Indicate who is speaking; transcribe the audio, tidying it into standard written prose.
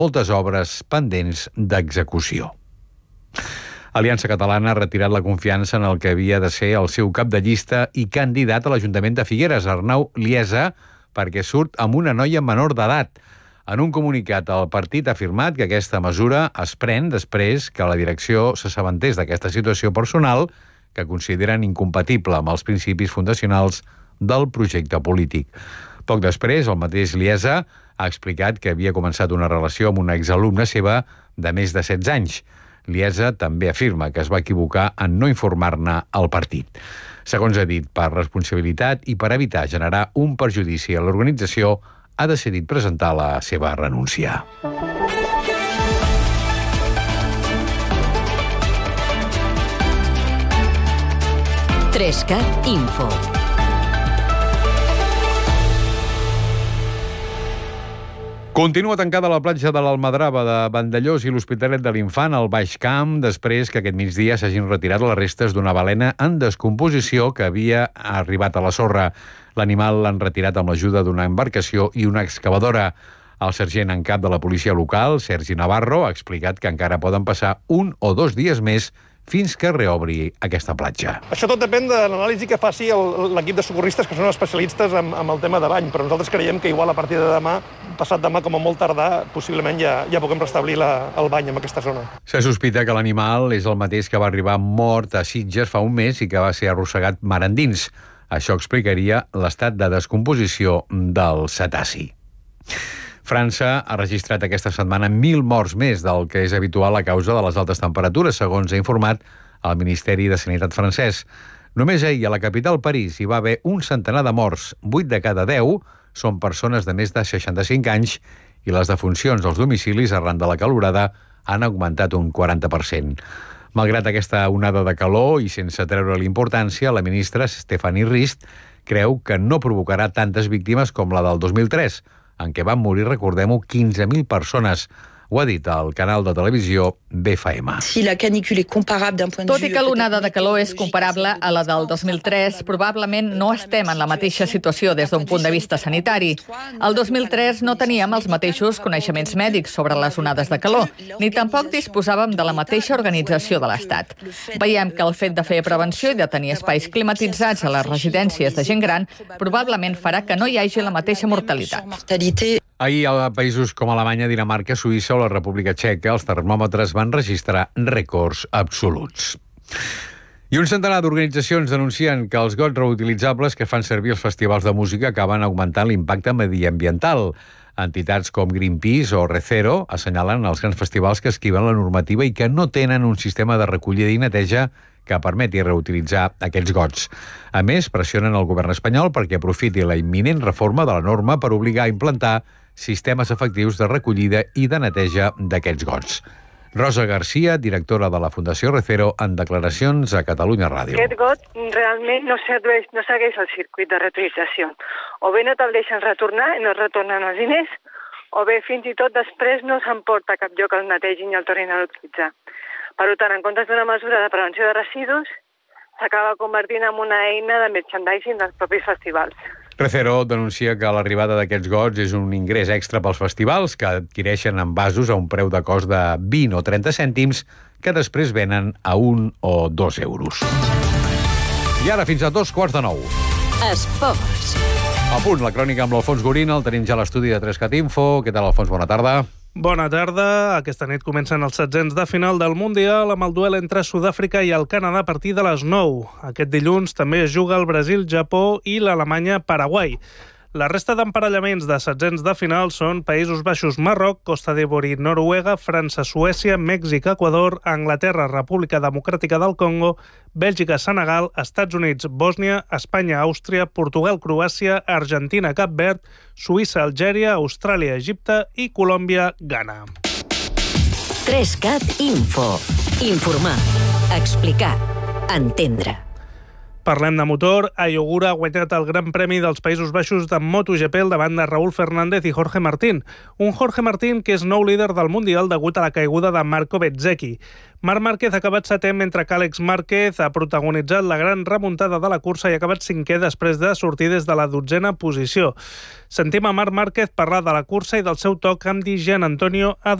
Speaker 1: moltes obres pendents d'execució. Aliança Catalana ha retirat la confiança en el que havia de ser el seu cap de llista i candidat a l'Ajuntament de Figueres, Arnau Liesa, perquè surt amb una noia menor d'edat. En un comunicat, el partit ha afirmat que aquesta mesura es pren després que la direcció s'assabentés d'aquesta situació personal que consideren incompatible amb els principis fundacionals del projecte polític. Poc després, el mateix Liesa ha explicat que havia començat una relació amb una exalumna seva de més de 16 anys. Liesa també afirma que es va equivocar en no informar-ne al partit. Segons ha dit, per responsabilitat i per evitar generar un perjudici a l'organització, ha decidit presentar la seva renúncia.
Speaker 2: Trescat Info.
Speaker 1: Continua tancada la platja de l'Almadrava de Vandellós i l'Hospitalet de l'Infant al Baix Camp després que aquest migdia s'hagin retirat les restes d'una balena en descomposició que havia arribat a la sorra. L'animal l'han retirat amb l'ajuda d'una embarcació i una excavadora. El sergent en cap de la policia local, Sergi Navarro, ha explicat que encara poden passar 1 o 2 dies més fins que reobri aquesta platja.
Speaker 3: Això tot depèn de l'anàlisi que faci l'equip de socorristes, que són especialistes en el tema de bany, però nosaltres creiem que igual a partir de demà, passat demà com a molt tardar, possiblement ja puguem restablir el bany en aquesta zona.
Speaker 1: Se sospita que l'animal és el mateix que va arribar mort a Sitges fa un mes i que va ser arrossegat mar endins. Això explicaria l'estat de descomposició del cetaci. França ha registrat aquesta setmana 1.000 morts més del que és habitual a causa de les altes temperatures, segons ha informat el Ministeri de Sanitat francès. Només ahir a la capital, París, hi va haver un centenar de morts. 8 de cada 10 són persones de més de 65 anys i les defuncions als domicilis arran de la calorada han augmentat un 40%. Malgrat aquesta onada de calor i sense treure l'importància, la ministra Stéphanie Rist creu que no provocarà tantes víctimes com la del 2003, en què van morir, recordem-ho, 15.000 persones. Ho ha dit al canal de televisió BFM.
Speaker 4: Tot i que l'onada de calor és comparable a la del 2003, probablement no estem en la mateixa situació des d'un punt de vista sanitari. El 2003 no teníem els mateixos coneixements mèdics sobre les onades de calor, ni tampoc disposàvem de la mateixa organització de l'Estat. Veiem que el fet de fer prevenció i de tenir espais climatitzats a les residències de gent gran probablement farà que no hi hagi la mateixa mortalitat.
Speaker 1: Ahir, a països com Alemanya, Dinamarca, Suïssa o la República Txeca, els termòmetres van registrar rècords absoluts. I un centenar d'organitzacions denuncien que els gots reutilitzables que fan servir els festivals de música acaben augmentant l'impacte mediambiental. Entitats com Greenpeace o Recero assenyalen els grans festivals que esquiven la normativa i que no tenen un sistema de recollida i neteja que permeti reutilitzar aquests gots. A més, pressionen el govern espanyol perquè aprofiti la imminent reforma de la norma per obligar a implantar sistemes efectius de recollida i de neteja d'aquests gots. Rosa García, directora de la Fundació Recero, en declaracions a Catalunya Ràdio.
Speaker 5: Aquest got realment no segueix el circuit de reutilització. O bé no te'l deixen retornar i no es retornen els diners, o bé fins i tot després no s'emporta a cap lloc el netegin i el tornin a utilitzar. Per tant, en comptes d'una mesura de prevenció de residus, s'acaba convertint en una eina de merchandising dels propis festivals.
Speaker 1: Recero denuncia que l'arribada d'aquests gots és un ingrés extra pels festivals que adquireixen envasos a un preu de cost de 20 o 30 cèntims que després venen a 1 o 2 euros. I ara fins a 8:45.
Speaker 2: Esports.
Speaker 1: A punt, la crònica amb l'Alfons Gorina, el tenim ja a l'estudi de Trescat Info. Què tal, Alfons? Bona tarda.
Speaker 6: Bona tarda. Aquesta nit comencen els setzents de final del Mundial amb el duel entre Sud-àfrica i el Canadà a partir de les 9. Aquest dilluns també es juga el Brasil-Japó i l'Alemanya-Paraguai. La resta d'emparellaments de setzents de final són Països Baixos-Marroc, Costa d'Ivori, Noruega, França-Suècia, Mèxic-Equador, Anglaterra-República Democràtica del Congo, Bèlgica-Senegal, Estats Units-Bòsnia, Espanya-Àustria, Portugal-Croàcia, Argentina-Cap Verd, Suïssa-Algèria, Austràlia-Egipte i Colòmbia-Ghana.
Speaker 2: Trescat Info. Informar, explicar, entendre.
Speaker 6: Parlem de motor. Ayogura ha guanyat el Gran Premi dels Països Baixos de MotoGP al davant de Raúl Fernández i Jorge Martín. Un Jorge Martín que és nou líder del Mundial degut a la caiguda de Marco Bezzecchi. Marc Márquez ha acabat setè, mentre que Àlex Márquez ha protagonitzat la gran remuntada de la cursa i ha acabat cinquè després de sortir des de la 12a posició. Sentim a Marc Márquez parlar de la cursa i del seu toc amb Gian Antonio